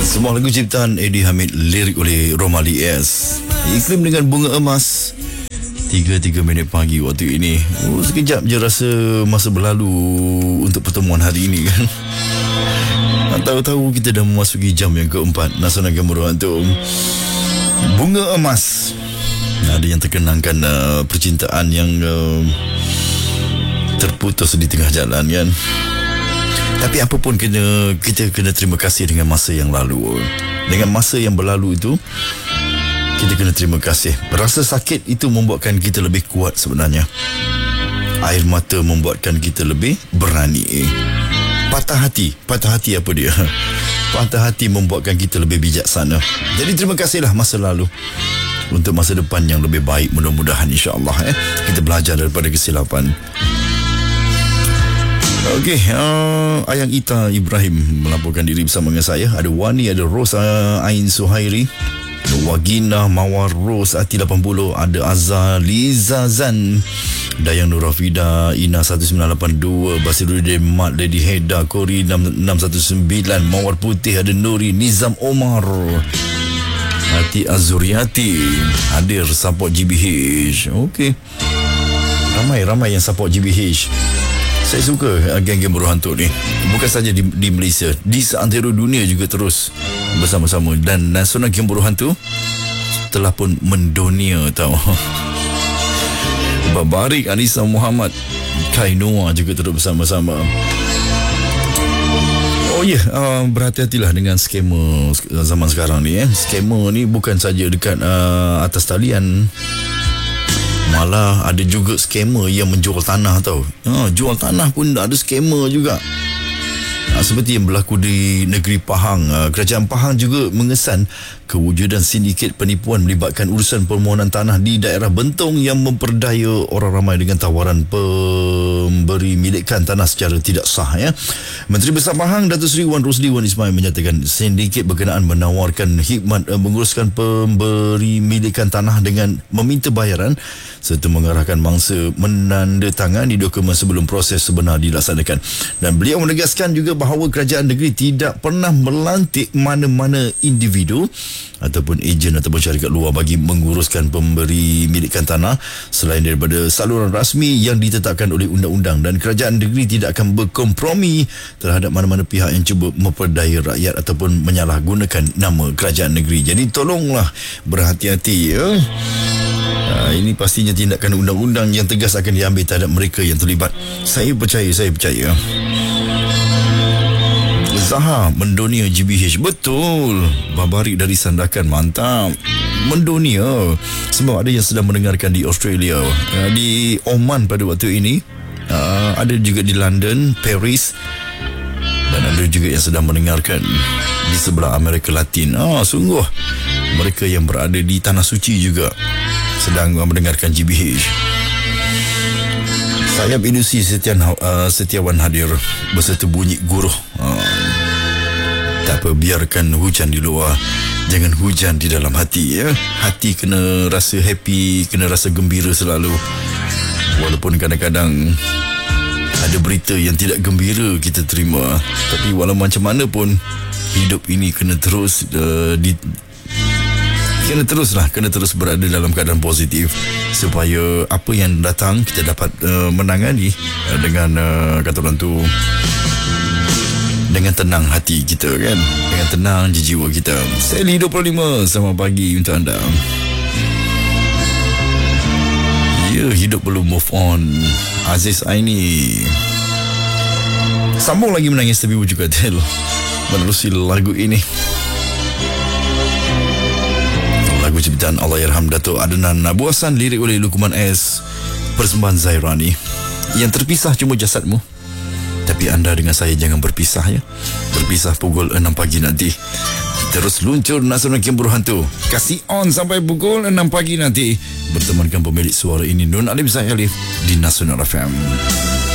Sebuah lagu ciptaan Eddie Hamid, lirik oleh Romali S. Iklim dengan bunga emas. 3 minit pagi waktu ini. Sekejap je rasa masa berlalu untuk pertemuan hari ini kan. Tahu-tahu kita dah memasuki jam yang keempat. Nasional Gemuruh Hantu. Bunga emas. Ada yang terkenangkan percintaan yang terputus di tengah jalan kan. Tapi apapun kita kena terima kasih dengan masa yang lalu. Dengan masa yang berlalu itu, kita kena terima kasih. Rasa sakit itu membuatkan kita lebih kuat sebenarnya. Air mata membuatkan kita lebih berani. Patah hati apa dia? Patah hati membuatkan kita lebih bijaksana. Jadi terima kasihlah masa lalu untuk masa depan yang lebih baik, mudah-mudahan insya-Allah kita belajar daripada kesilapan. Okey, Ayang Ita Ibrahim melaporkan diri bersama dengan saya. Ada Wani, ada Rosa Ain Suhairi, ada Wagina Mawar Ros Ati 80, ada Azali Zazan, Dayang Nurafida, Ina 1982, Basiruddin Mat, Lady Heda, Kori 619, Mawar Putih, ada Nuri, Nizam Omar, Hati Azuriati, hadir support GBH. Okey, ramai yang support GBH. Saya suka geng-geng Gemuruh Hantu ni. Bukan saja di Malaysia, di seantero dunia juga terus bersama-sama. Dan Nasional Gemuruh Hantu telah pun mendunia tau. Babarik, Anissa Muhammad, Kainoa juga terus bersama-sama. Oh ya, berhati-hatilah dengan skema zaman sekarang ni. Skema ni bukan saja dekat atas talian. Malah ada juga skamer yang menjual tanah tau. Jual tanah pun ada skamer juga. Seperti yang berlaku di negeri Pahang. Kerajaan Pahang juga mengesan kewujudan sindiket penipuan melibatkan urusan permohonan tanah di daerah Bentong yang memperdaya orang ramai dengan tawaran pemberi milikan tanah secara tidak sah. Menteri Besar Pahang Datuk Seri Wan Rosli Wan Ismail menyatakan sindiket berkenaan menawarkan khidmat menguruskan pemberi milikan tanah dengan meminta bayaran serta mengarahkan mangsa menandatangani dokumen sebelum proses sebenar dilaksanakan. Dan beliau menegaskan juga bahawa kerajaan negeri tidak pernah melantik mana-mana individu ataupun ejen ataupun syarikat luar bagi menguruskan pemberi milikan tanah selain daripada saluran rasmi yang ditetapkan oleh undang-undang, dan kerajaan negeri tidak akan berkompromi terhadap mana-mana pihak yang cuba memperdaya rakyat ataupun menyalahgunakan nama kerajaan negeri. Jadi tolonglah berhati-hati ini pastinya tindakan undang-undang yang tegas akan diambil terhadap mereka yang terlibat. Saya percaya. Zaha mendunia GBH. Betul. Babarik dari Sandakan, mantap. Mendunia. Sebab ada yang sedang mendengarkan di Australia, di Oman pada waktu ini, ada juga di London, Paris, dan ada juga yang sedang mendengarkan di sebelah Amerika Latin. Sungguh mereka yang berada di Tanah Suci juga sedang mendengarkan GBH. Sayap Indusi Setiawan hadir beserta bunyi guruh. Tak apa, biarkan hujan di luar, jangan hujan di dalam hati. Hati kena rasa happy, kena rasa gembira selalu. Walaupun kadang-kadang ada berita yang tidak gembira kita terima, tapi walau macam mana pun hidup ini kena terus kena terus berada dalam keadaan positif supaya apa yang datang kita dapat menangani dengan kata orang tu, dengan tenang hati kita kan, dengan tenang di jiwa kita. Sally 25, selamat pagi untuk anda. Hidup perlu move on. Aziz Aini sambung lagi menangis tapi wujud katil menerusi lagu ini. Lagu ciptaan Allahyarham Dato' Adnan Abu Hassan, lirik oleh Luqman S, persembahan Zairani. Yang terpisah cuma jasadmu, tapi anda dengan saya jangan berpisah ya. Berpisah pukul 6 pagi nanti. Terus luncur Nasional Gemuruh Hantu. Kasih on sampai pukul 6 pagi nanti. Bertemankan pemilik suara ini, Nun Alif Zaid Alif, di Nasional FM.